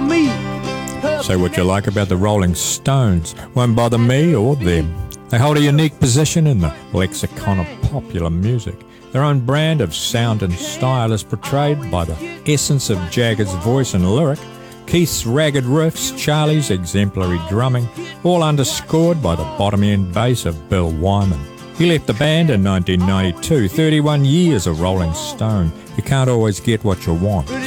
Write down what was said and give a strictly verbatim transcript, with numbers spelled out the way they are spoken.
me. Say what you like about the Rolling Stones, won't bother me or them. They hold a unique position in the lexicon of popular music. Their own brand of sound and style is portrayed by the essence of Jagger's voice and lyric, Keith's ragged riffs, Charlie's exemplary drumming, all underscored by the bottom-end bass of Bill Wyman. He left the band in nineteen ninety-two, thirty-one years of Rolling Stone. You can't always get what you want.